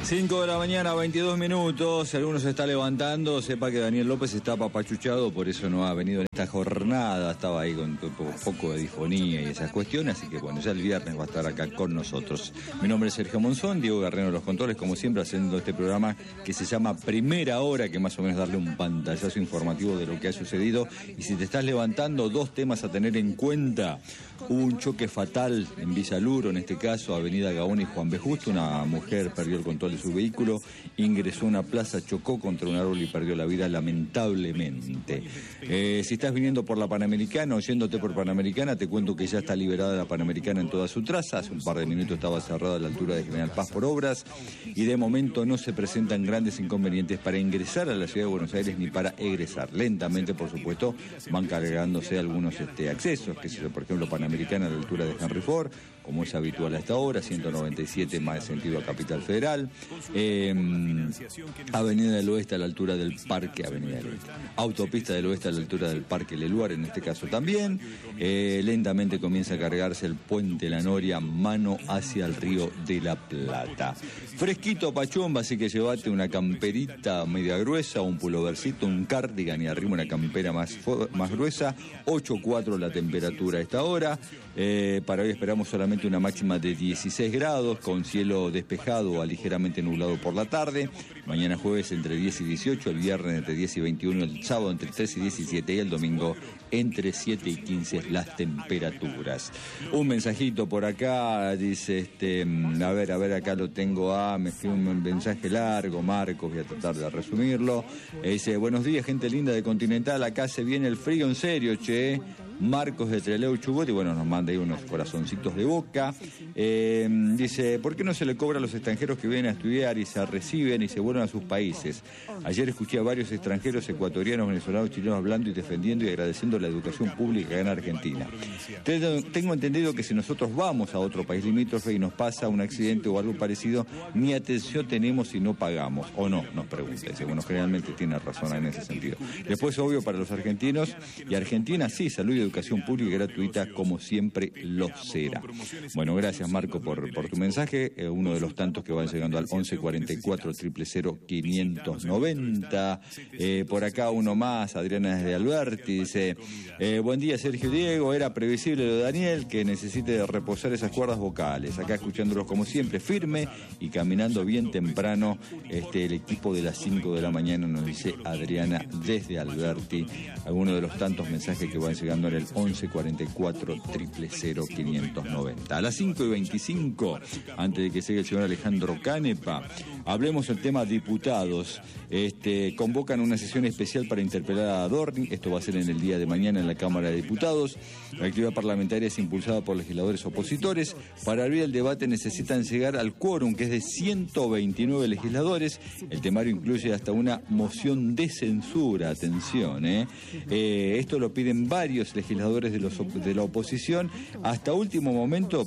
5 de la mañana, 22 minutos. Si alguno se está levantando, sepa que Daniel López está apapachuchado, por eso no ha venido en esta jornada. Estaba ahí con un poco de difonía y esas cuestiones, así que bueno, ya el viernes va a estar acá con nosotros. Mi nombre es Sergio Monzón, Diego Garreno de los controles, como siempre, haciendo este programa que se llama Primera Hora, que más o menos darle un pantallazo informativo de lo que ha sucedido. Y si te estás levantando, dos temas a tener en cuenta. Hubo un choque fatal en Villaluro, en este caso, Avenida Gaona y Juan B. Justo. Una mujer perdió el control de su vehículo, ingresó a una plaza, chocó contra un árbol y perdió la vida lamentablemente. Si estás viniendo por la Panamericana o yéndote por Panamericana, te cuento que ya está liberada la Panamericana en toda su traza. Hace un par de minutos estaba cerrada a la altura de General Paz por obras y de momento no se presentan grandes inconvenientes para ingresar a la ciudad de Buenos Aires ni para egresar. Lentamente, por supuesto, van cargándose algunos accesos, que si por ejemplo Panamericana a la altura de Henry Ford, como es habitual a esta hora, 197 más de sentido a Capital Federal, Avenida del Oeste a la altura del Parque Avenida del Oeste, Autopista del Oeste a la altura del Parque Leluar, en este caso también. Lentamente comienza a cargarse el Puente La Noria, mano hacia el Río de la Plata. Fresquito pachomba, así que llevate una camperita media gruesa, un pulovercito, un cardigan y arriba una campera más gruesa. 8.4 la temperatura a esta hora. Para hoy esperamos solamente una máxima de 16 grados, con cielo despejado a ligeramente nublado por la tarde. Mañana jueves entre 10 y 18, el viernes entre 10 y 21, el sábado entre 13 y 17 y el domingo entre 7 y 15 las temperaturas. Un mensajito por acá, dice, a ver, acá lo tengo, me escribe un mensaje largo, Marcos, voy a tratar de resumirlo. Dice, buenos días, gente linda de Continental, acá se viene el frío en serio, che. Marcos de Trelew, Chubut, y bueno, nos manda ahí unos corazoncitos de boca. Dice, ¿por qué no se le cobra a los extranjeros que vienen a estudiar y se reciben y se vuelven a sus países? Ayer escuché a varios extranjeros, ecuatorianos, venezolanos, chilenos hablando y defendiendo y agradeciendo la educación pública en Argentina. Tengo entendido que si nosotros vamos a otro país limítrofe y nos pasa un accidente o algo parecido, ni atención tenemos si no pagamos, o no, nos pregunta. Dice, bueno, generalmente tiene razón en ese sentido. Después, obvio, para los argentinos y Argentina, sí, salud y educación pública y gratuita, como siempre lo será. Bueno, gracias Marco por tu mensaje, uno de los tantos que van llegando al 1144 000 590. Por acá uno más, Adriana desde Alberti, dice, buen día Sergio Diego, era previsible lo de Daniel, que necesite reposar esas cuerdas vocales. Acá escuchándolos como siempre, firme y caminando bien temprano, el equipo de las 5 de la mañana, nos dice Adriana desde Alberti. Algunos de los tantos mensajes que van llegando en el 1144 000 590. A las 5 y 25, antes de que llegue el señor Alejandro Canepa, hablemos del tema diputados. Convocan una sesión especial para interpelar a Adorni. Esto va a ser en el día de mañana en la Cámara de Diputados. La actividad parlamentaria es impulsada por legisladores opositores. Para abrir el debate necesitan llegar al quórum, que es de 129 legisladores. El temario incluye hasta una moción de censura. Atención, esto lo piden varios legisladores de la oposición. Hasta último momento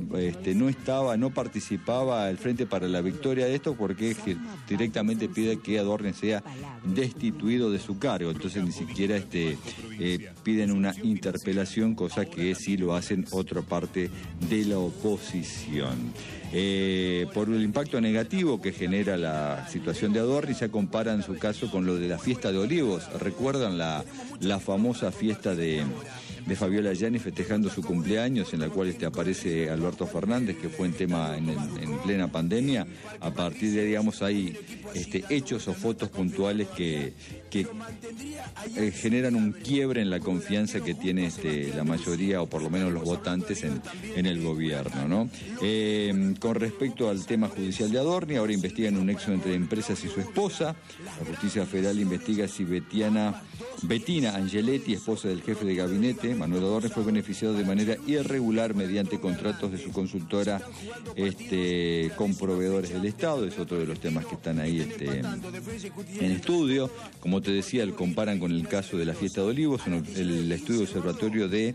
no participaba el Frente para la Victoria de esto, porque directamente pide que Adorni sea destituido de su cargo. Entonces ni siquiera piden una interpelación, cosa que sí lo hacen otra parte de la oposición. Por el impacto negativo que genera la situación de Adorni, se compara en su caso con lo de la fiesta de Olivos. ¿Recuerdan la famosa fiesta de Fabiola Gianni festejando su cumpleaños, en la cual aparece Alberto Fernández, que fue en tema en plena pandemia? A partir de, digamos, hay hechos o fotos puntuales que generan un quiebre en la confianza que tiene la mayoría, o por lo menos los votantes, en el gobierno, ¿no? Con respecto al tema judicial de Adorni, ahora investigan un nexo entre empresas y su esposa. La Justicia Federal investiga si Bettina Angeletti, esposa del jefe de gabinete, Manuel Adorni, fue beneficiado de manera irregular mediante contratos de su consultora con proveedores del Estado. Es otro de los temas que están ahí en estudio. Como Como te decía, lo comparan con el caso de la fiesta de Olivos. El estudio observatorio de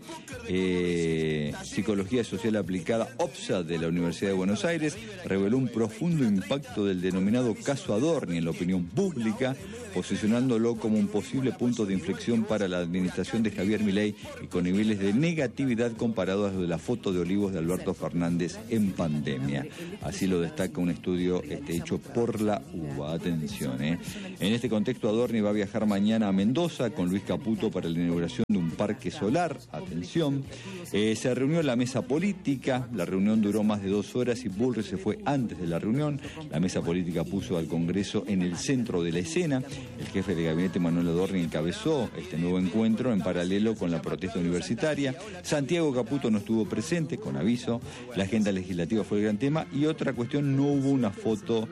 Psicología Social Aplicada, OPSA, de la Universidad de Buenos Aires, reveló un profundo impacto del denominado caso Adorni en la opinión pública, posicionándolo como un posible punto de inflexión para la administración de Javier Milei y con niveles de negatividad comparados a los de la foto de Olivos de Alberto Fernández en pandemia. Así lo destaca un estudio hecho por la UBA. Atención, En este contexto, Adorni va a viajar mañana a Mendoza con Luis Caputo para la inauguración de un parque solar. Atención. Se reunió la mesa política. La reunión duró más de 2 horas y Bullrich se fue antes de la reunión. La mesa política puso al Congreso en el centro de la escena. El jefe de gabinete, Manuel Adorni, encabezó este nuevo encuentro en paralelo con la protesta universitaria. Santiago Caputo no estuvo presente, con aviso. La agenda legislativa fue el gran tema. Y otra cuestión, no hubo una foto,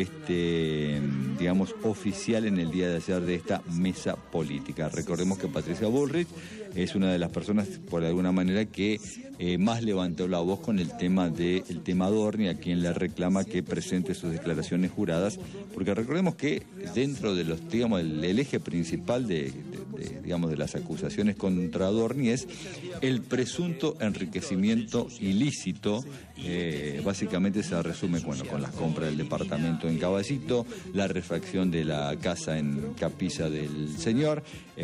digamos, oficial en el día de ayer de esta mesa política. Recordemos que Patricia Bullrich es una de las personas, por alguna manera, que más levantó la voz con el tema Adorni, a quien le reclama que presente sus declaraciones juradas, porque recordemos que dentro de los, digamos, el eje principal de las acusaciones contra Adorni es el presunto enriquecimiento ilícito. Básicamente se resume con las compras del departamento en Caballito, la refacción de la casa en Capilla del Señor.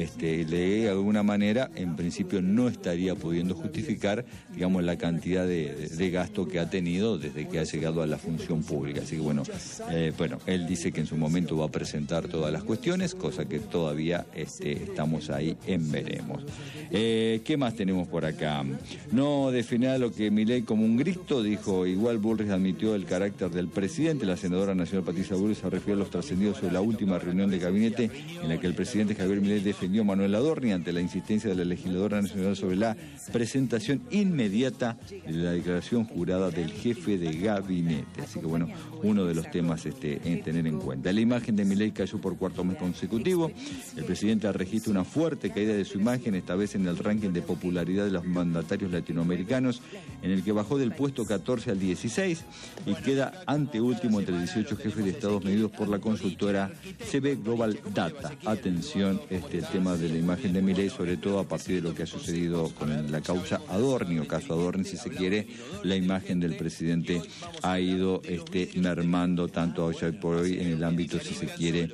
De alguna manera, en principio, no estaría pudiendo justificar, digamos, la cantidad de gasto que ha tenido desde que ha llegado a la función pública. Así que él dice que en su momento va a presentar todas las cuestiones, cosa que todavía estamos ahí en veremos. ¿Qué más tenemos por acá? No definirá lo que Milei como un grito, dijo. Igual Bullrich admitió el carácter del presidente. La senadora nacional Patricia Bullrich se refirió a los trascendidos sobre la última reunión de gabinete en la que el presidente Javier Milei defendió a Manuel Adorni ante la insistencia de la legisladora nacional sobre la presentación inmediata de la declaración jurada del jefe de gabinete. Así que uno de los temas en tener en cuenta. La imagen de Milei cayó por 4 mes consecutivo. El presidente registra una fuerte caída de su imagen, esta vez en el ranking de popularidad de los mandatarios latinoamericanos, en el que bajó del puesto 14 al 16 y queda anteúltimo entre 18 jefes de estados medidos por la consultora CB Global Data. Atención, el tema de la imagen de Milei, sobre todo a partir de lo que ha sucedido con la causa Adorni, o caso Adorni, si se quiere. La imagen del presidente ha ido mermando tanto hoy por hoy en el ámbito, si se quiere,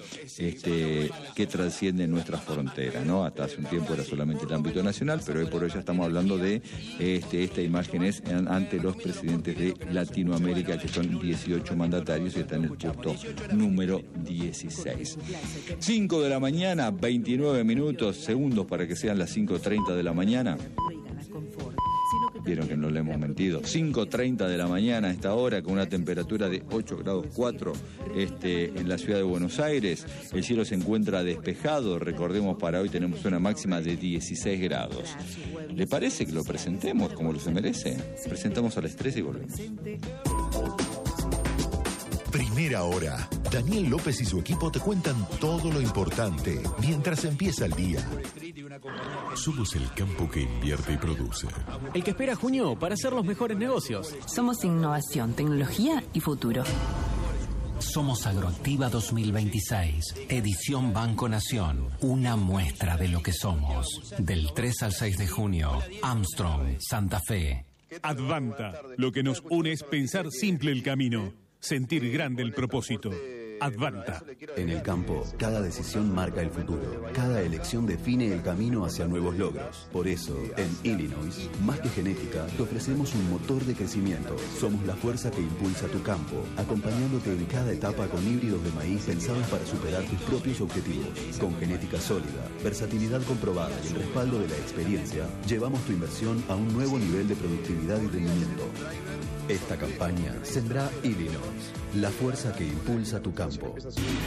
que trasciende nuestras fronteras, ¿no? Hasta hace un tiempo era solamente el ámbito nacional, pero hoy por hoy ya estamos hablando de esta imagen es ante los presidentes de Latinoamérica, que son 18 mandatarios y está en el puesto número 16. 5 de la mañana, 29 minutos, segundos para que sean las 5:30 de la mañana. Vieron que no le hemos mentido. 5:30 de la mañana a esta hora, con una temperatura de 8 grados 4 en la ciudad de Buenos Aires. El cielo se encuentra despejado. Recordemos, para hoy tenemos una máxima de 16 grados. ¿Le parece que lo presentemos como lo se merece? Presentamos a las 13 y volvemos. Primera hora. Daniel López y su equipo te cuentan todo lo importante mientras empieza el día. Somos el campo que invierte y produce. El que espera junio para hacer los mejores negocios. Somos innovación, tecnología y futuro. Somos Agroactiva 2026, edición Banco Nación, una muestra de lo que somos. Del 3 al 6 de junio, Armstrong, Santa Fe. Advanta, lo que nos une es pensar simple el camino, sentir grande el propósito. Advanta. En el campo, cada decisión marca el futuro. Cada elección define el camino hacia nuevos logros. Por eso, en Illinois, más que genética, te ofrecemos un motor de crecimiento. Somos la fuerza que impulsa tu campo, acompañándote en cada etapa con híbridos de maíz pensados para superar tus propios objetivos. Con genética sólida, versatilidad comprobada y el respaldo de la experiencia, llevamos tu inversión a un nuevo nivel de productividad y rendimiento. Esta campaña sembra Illinois, la fuerza que impulsa tu campo.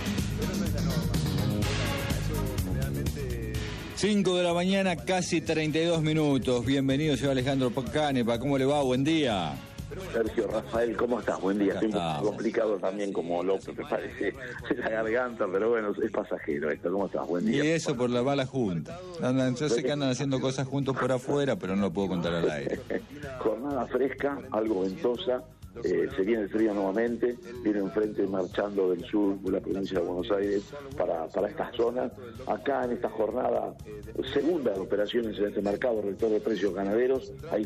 5 de la mañana, casi 32 minutos. Bienvenido, señor Alejandro Canepa. ¿Cómo le va? Buen día. Sergio, Rafael, ¿cómo estás? Buen día. Siempre complicado también como López, me parece, la garganta, pero bueno, es pasajero esto. ¿Cómo estás? Buen día. Y eso por la mala junta. Yo sé que andan haciendo cosas juntos por afuera, pero no lo puedo contar al aire. Jornada fresca, algo ventosa, se viene el frío nuevamente, viene un frente marchando del sur de la provincia de Buenos Aires para estas zonas. Acá en esta jornada segunda de operaciones en este mercado rector de precios ganaderos hay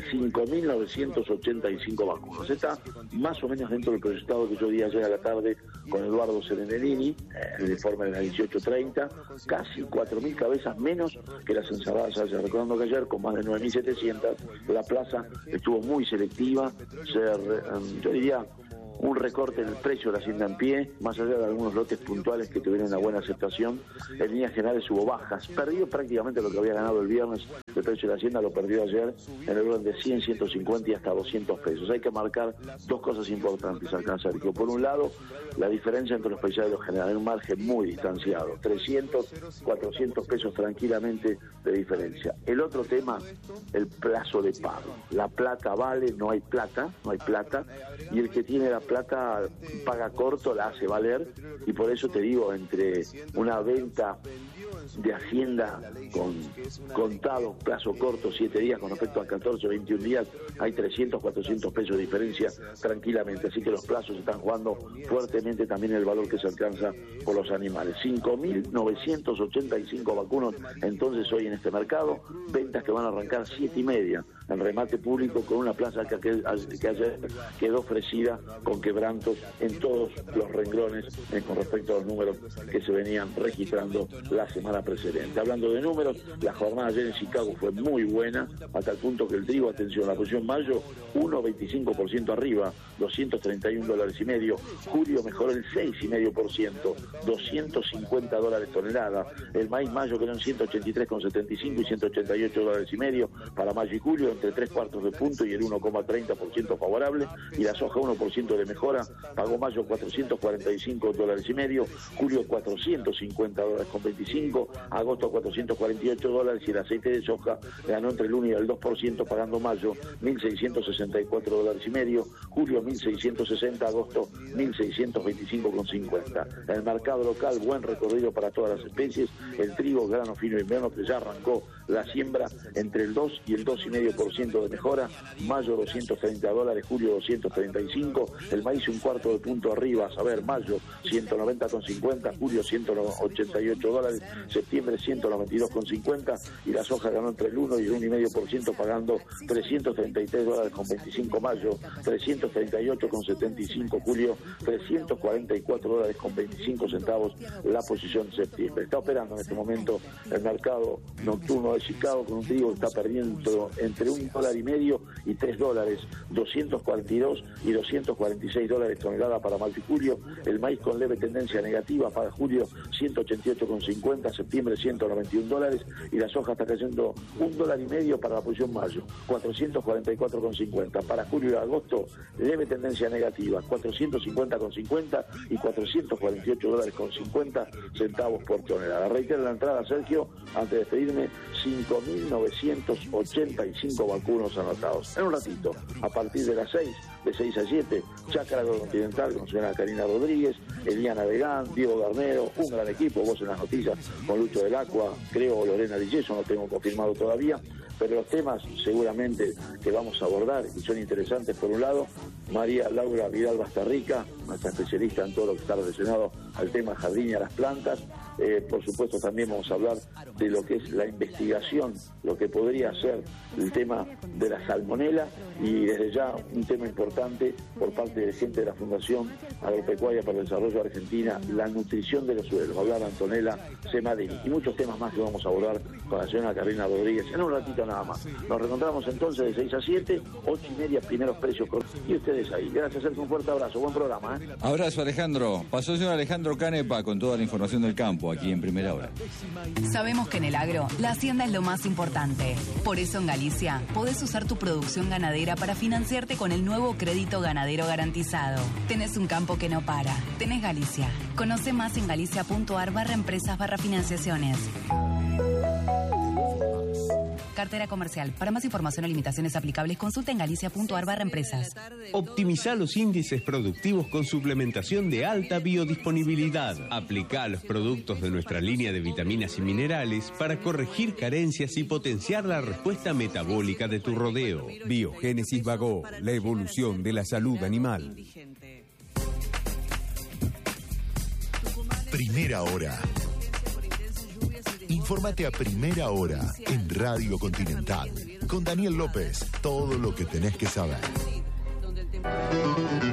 5.985 vacunos. Está más o menos dentro del proyectado que yo di ayer a la tarde con Eduardo Serenellini, el informe de la 18:30, casi 4.000 cabezas menos que las encerradas ayer. Recordando que ayer con más de 9.700 la plaza estuvo muy selectiva, yo diría un recorte en el precio de la hacienda en pie, más allá de algunos lotes puntuales que tuvieron una buena aceptación. En líneas generales hubo bajas, perdió prácticamente lo que había ganado el viernes. El precio de la hacienda lo perdió ayer en el orden de 100, 150 y hasta 200 pesos. Hay que marcar dos cosas importantes acá, Sergio. Por un lado, la diferencia entre los paisajes y los generales, un margen muy distanciado, 300, 400 pesos tranquilamente de diferencia. El otro tema, el plazo de pago. La plata vale, no hay plata, y el que tiene la plata paga corto, la hace valer, y por eso te digo, entre una venta de hacienda con contado plazo corto, 7 días, con respecto a 14 o 21 días, hay 300, 400 pesos de diferencia tranquilamente, así que los plazos están jugando fuertemente también el valor que se alcanza por los animales. 5.985 vacunos entonces hoy en este mercado, ventas que van a arrancar 7:30 en remate público, con una plaza que ayer quedó ofrecida con quebrantos en todos los renglones con respecto a los números que se venían registrando la semana precedente. Hablando de números, la jornada ayer en Chicago fue muy buena, hasta el punto que el trigo, atención, la posición mayo 1,25% arriba, $231,5. Julio mejoró el 6,5%, $250 tonelada. El maíz mayo quedó en 183,75 y $188,5 para mayo y julio, entre 3/4 de punto y el 1,30% favorable. Y la soja 1% de mejora, pagó mayo $445,5, julio $450,25, agosto $448 y el aceite de soja ganó entre el 1 y el 2%, pagando mayo $1.664,5, julio $1.660, agosto $1.625,50. En el mercado local, buen recorrido para todas las especies. El trigo, grano fino invierno, que ya arrancó la siembra, entre el 2 y el 2,5% de mejora, mayo $230, julio $235, el maíz un cuarto de punto arriba, a saber, mayo $190,50, julio $188, septiembre $192,50, y la soja ganó entre el 1 y el 1,5%, pagando $333,25 mayo, $338,75 julio, $344,25 la posición de septiembre. Está operando en este momento el mercado nocturno de Chicago con un trigo que está perdiendo entre $1,5 y $3, 242 y $246 tonelada para mayo y julio. El maíz con leve tendencia negativa para julio $188,50, septiembre $191, y la soja está cayendo $1,5 para la posición mayo, $444,50. Para julio y agosto, leve tendencia negativa, $450,50 y $448,50 por tonelada. Reitero la entrada, Sergio, antes de despedirme, 5.985 vacunos anotados. En un ratito, a partir de las 6, de 6 a 7, Chácara Agrocontinental con señora Karina Rodríguez, Eliana Vegán, Diego Garnero, un gran equipo, vos en las noticias con Lucho del Acua, creo Lorena Di Yeso, no tengo confirmado todavía, pero los temas seguramente que vamos a abordar y son interesantes. Por un lado, María Laura Vidal Bastarrica, nuestra especialista en todo lo que está relacionado al tema jardín y a las plantas. Por supuesto también vamos a hablar de lo que es la investigación, lo que podría ser el tema de la salmonela, y desde ya un tema importante por parte de gente de la Fundación Agropecuaria para el Desarrollo de Argentina, la nutrición de los suelos. Hablar Antonella Semadini y muchos temas más que vamos a abordar con la señora Karina Rodríguez en un ratito nada más. Nos reencontramos entonces de 6 a 7, 8:30, primeros precios y ustedes ahí. Gracias, Sergio, un fuerte abrazo, buen programa. Abrazo, Alejandro. Pasó el señor Alejandro Canepa con toda la información del campo aquí en Primera Hora. Sabemos que en el agro la hacienda es lo más importante. Por eso en Galicia podés usar tu producción ganadera para financiarte con el nuevo crédito ganadero garantizado. Tenés un campo que no para. Tenés Galicia. Conoce más en galicia.ar/empresas/financiaciones. cartera comercial. Para más información o limitaciones aplicables, consulta en galicia.ar/empresas. Optimiza los índices productivos con suplementación de alta biodisponibilidad. Aplica los productos de nuestra línea de vitaminas y minerales para corregir carencias y potenciar la respuesta metabólica de tu rodeo. Biogénesis Bagó, la evolución de la salud animal. Primera Hora. Infórmate a primera hora en Radio Continental. Con Daniel López, todo lo que tenés que saber.